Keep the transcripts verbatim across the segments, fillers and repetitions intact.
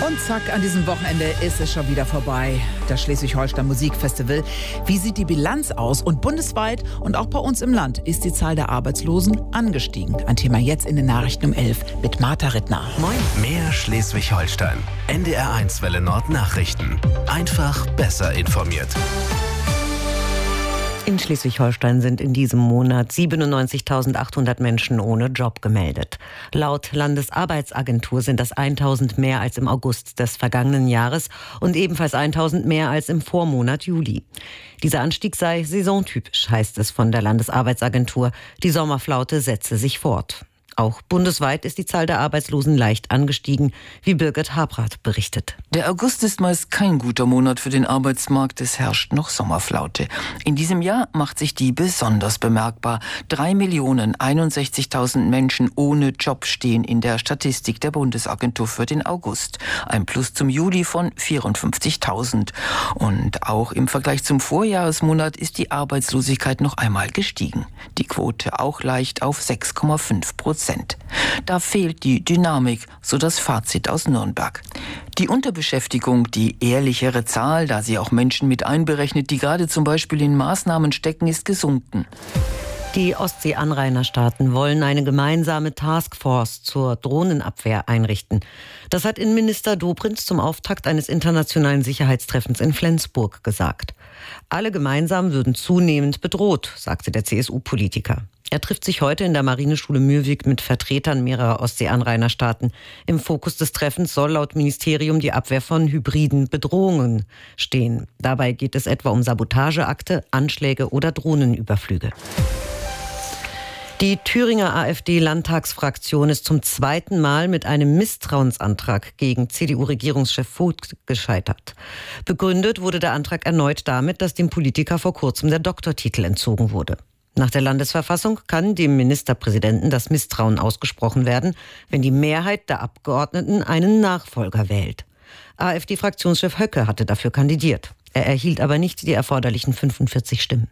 Und zack, an diesem Wochenende ist es schon wieder vorbei. Das Schleswig-Holstein Musikfestival. Wie sieht die Bilanz aus? Und bundesweit und auch bei uns im Land ist die Zahl der Arbeitslosen angestiegen. Ein Thema jetzt in den Nachrichten um elf mit Martha Rittner. Moin. Mehr Schleswig-Holstein. N D R eins Welle Nord Nachrichten. Einfach besser informiert. In Schleswig-Holstein sind in diesem Monat siebenundneunzigtausendachthundert Menschen ohne Job gemeldet. Laut Landesarbeitsagentur sind das eintausend mehr als im August des vergangenen Jahres und ebenfalls eintausend mehr als im Vormonat Juli. Dieser Anstieg sei saisontypisch, heißt es von der Landesarbeitsagentur. Die Sommerflaute setze sich fort. Auch bundesweit ist die Zahl der Arbeitslosen leicht angestiegen, wie Birgit Habrath berichtet. Der August ist meist kein guter Monat für den Arbeitsmarkt. Es herrscht noch Sommerflaute. In diesem Jahr macht sich die besonders bemerkbar. drei Millionen einundsechzigtausend Menschen ohne Job stehen in der Statistik der Bundesagentur für den August. Ein Plus zum Juli von vierundfünfzigtausend. Und auch im Vergleich zum Vorjahresmonat ist die Arbeitslosigkeit noch einmal gestiegen. Die Quote auch leicht auf sechs Komma fünf Prozent. Da fehlt die Dynamik, so das Fazit aus Nürnberg. Die Unterbeschäftigung, die ehrlichere Zahl, da sie auch Menschen mit einberechnet, die gerade zum Beispiel in Maßnahmen stecken, ist gesunken. Die Ostsee-Anrainerstaaten wollen eine gemeinsame Taskforce zur Drohnenabwehr einrichten. Das hat Innenminister Dobrindt zum Auftakt eines internationalen Sicherheitstreffens in Flensburg gesagt. Alle gemeinsam würden zunehmend bedroht, sagte der C S U-Politiker. Er trifft sich heute in der Marineschule Mürwik mit Vertretern mehrerer Ostsee-Anrainerstaaten. Im Fokus des Treffens soll laut Ministerium die Abwehr von hybriden Bedrohungen stehen. Dabei geht es etwa um Sabotageakte, Anschläge oder Drohnenüberflüge. Die Thüringer AfD-Landtagsfraktion ist zum zweiten Mal mit einem Misstrauensantrag gegen C D U-Regierungschef Vogt gescheitert. Begründet wurde der Antrag erneut damit, dass dem Politiker vor kurzem der Doktortitel entzogen wurde. Nach der Landesverfassung kann dem Ministerpräsidenten das Misstrauen ausgesprochen werden, wenn die Mehrheit der Abgeordneten einen Nachfolger wählt. AfD-Fraktionschef Höcke hatte dafür kandidiert. Er erhielt aber nicht die erforderlichen fünfundvierzig Stimmen.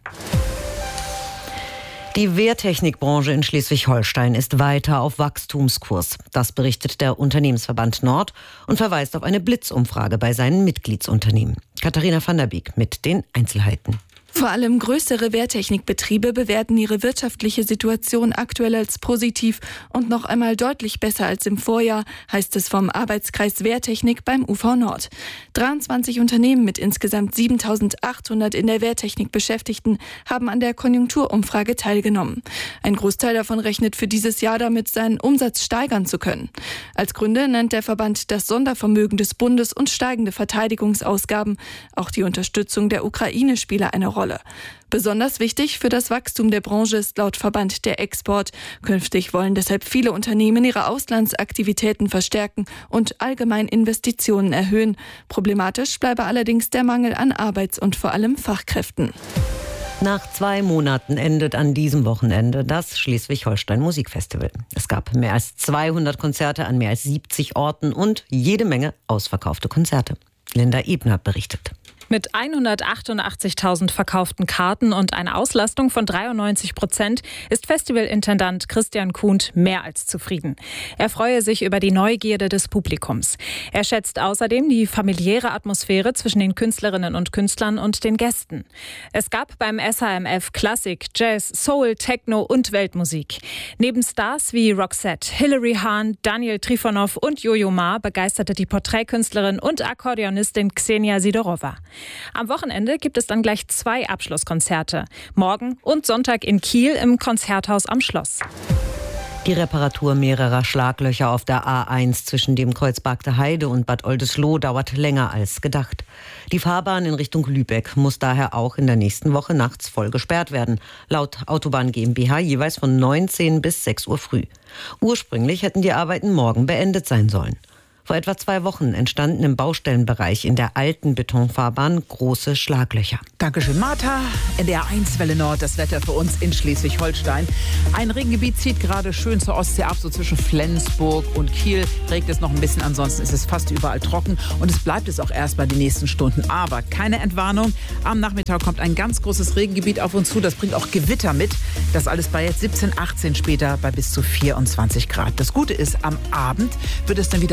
Die Wehrtechnikbranche in Schleswig-Holstein ist weiter auf Wachstumskurs. Das berichtet der Unternehmensverband Nord und verweist auf eine Blitzumfrage bei seinen Mitgliedsunternehmen. Katharina van der Beek mit den Einzelheiten. Vor allem größere Wehrtechnikbetriebe bewerten ihre wirtschaftliche Situation aktuell als positiv und noch einmal deutlich besser als im Vorjahr, heißt es vom Arbeitskreis Wehrtechnik beim U V Nord. dreiundzwanzig Unternehmen mit insgesamt siebentausendachthundert in der Wehrtechnik Beschäftigten haben an der Konjunkturumfrage teilgenommen. Ein Großteil davon rechnet für dieses Jahr damit, seinen Umsatz steigern zu können. Als Gründe nennt der Verband das Sondervermögen des Bundes und steigende Verteidigungsausgaben. Auch die Unterstützung der Ukraine spiele eine Rolle. Besonders wichtig für das Wachstum der Branche ist laut Verband der Export. Künftig wollen deshalb viele Unternehmen ihre Auslandsaktivitäten verstärken und allgemein Investitionen erhöhen. Problematisch bleibe allerdings der Mangel an Arbeits- und vor allem Fachkräften. Nach zwei Monaten endet an diesem Wochenende das Schleswig-Holstein Musikfestival. Es gab mehr als zweihundert Konzerte an mehr als siebzig Orten und jede Menge ausverkaufte Konzerte. Linda Ebner berichtet. Mit hundertachtundachtzigtausend verkauften Karten und einer Auslastung von dreiundneunzig Prozent ist Festivalintendant Christian Kuhnt mehr als zufrieden. Er freue sich über die Neugierde des Publikums. Er schätzt außerdem die familiäre Atmosphäre zwischen den Künstlerinnen und Künstlern und den Gästen. Es gab beim S H M F Klassik, Jazz, Soul, Techno und Weltmusik. Neben Stars wie Roxette, Hilary Hahn, Daniel Trifonov und Jojo Ma begeisterte die Porträtkünstlerin und Akkordeonistin Xenia Sidorova. Am Wochenende gibt es dann gleich zwei Abschlusskonzerte. Morgen und Sonntag in Kiel im Konzerthaus am Schloss. Die Reparatur mehrerer Schlaglöcher auf der A eins zwischen dem Kreuz Bargte Heide und Bad Oldesloe dauert länger als gedacht. Die Fahrbahn in Richtung Lübeck muss daher auch in der nächsten Woche nachts voll gesperrt werden. Laut Autobahn GmbH jeweils von neunzehn bis sechs Uhr früh. Ursprünglich hätten die Arbeiten morgen beendet sein sollen. Vor etwa zwei Wochen entstanden im Baustellenbereich in der alten Betonfahrbahn große Schlaglöcher. Dankeschön, Martha. N D R eins Welle Nord, das Wetter für uns in Schleswig-Holstein. Ein Regengebiet zieht gerade schön zur Ostsee ab, so zwischen Flensburg und Kiel regnet es noch ein bisschen. Ansonsten ist es fast überall trocken und es bleibt es auch erstmal die nächsten Stunden. Aber keine Entwarnung. Am Nachmittag kommt ein ganz großes Regengebiet auf uns zu. Das bringt auch Gewitter mit. Das alles bei jetzt siebzehn, achtzehn, später bei bis zu vierundzwanzig Grad. Das Gute ist, am Abend wird es dann wieder deutlich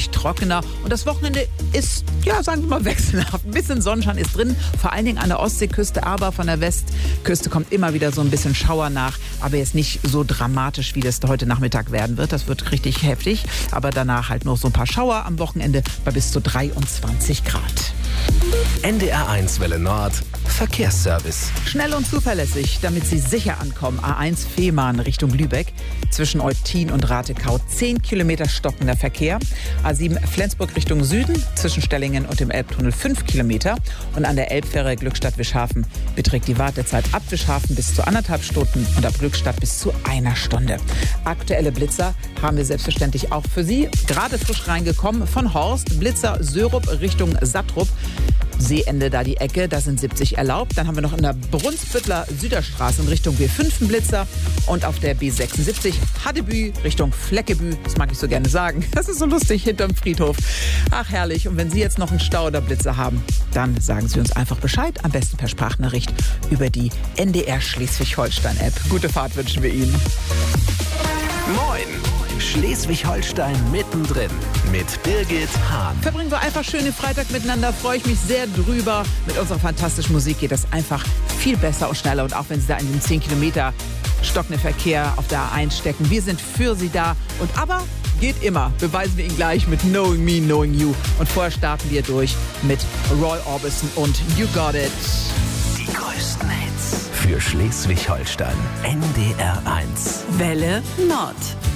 deutlich trockener. Und das Wochenende ist, ja, sagen wir mal, wechselhaft. Ein bisschen Sonnenschein ist drin, vor allen Dingen an der Ostseeküste, aber von der Westküste kommt immer wieder so ein bisschen Schauer nach. Aber jetzt nicht so dramatisch, wie das heute Nachmittag werden wird. Das wird richtig heftig. Aber danach halt noch so ein paar Schauer am Wochenende bei bis zu dreiundzwanzig Grad. N D R eins Welle Nord Verkehrsservice. Schnell und zuverlässig, damit Sie sicher ankommen. A eins Fehmarn Richtung Lübeck. Zwischen Eutin und Ratekau zehn Kilometer stockender Verkehr. A sieben Flensburg Richtung Süden. Zwischen Stellingen und dem Elbtunnel fünf Kilometer. Und an der Elbfähre Glückstadt-Wischhafen beträgt die Wartezeit ab Wischhafen bis zu anderthalb Stunden und ab Glückstadt bis zu einer Stunde. Aktuelle Blitzer haben wir selbstverständlich auch für Sie. Gerade frisch reingekommen von Horst. Blitzer Sörup Richtung Sattrup. Seeende da die Ecke, da sind siebzig erlaubt. Dann haben wir noch in der Brunsbüttler Süderstraße in Richtung B fünf einen Blitzer und auf der B sechsundsiebzig Haddebü Richtung Fleckebü. Das mag ich so gerne sagen. Das ist so lustig hinterm Friedhof. Ach, herrlich. Und wenn Sie jetzt noch einen Stau oder Blitzer haben, dann sagen Sie uns einfach Bescheid. Am besten per Sprachnachricht über die N D R Schleswig-Holstein-App. Gute Fahrt wünschen wir Ihnen. Moin! Schleswig-Holstein mittendrin mit Birgit Hahn. Verbringen wir einfach schönen Freitag miteinander. Freue ich mich sehr drüber. Mit unserer fantastischen Musik geht das einfach viel besser und schneller. Und auch wenn Sie da in den zehn Kilometer stockenden Verkehr auf der A eins stecken, wir sind für Sie da. Und aber geht immer. Beweisen wir Ihnen gleich mit Knowing Me, Knowing You. Und vorher starten wir durch mit Roy Orbison und You Got It. Die größten Hits für Schleswig-Holstein. N D R eins. Welle Nord.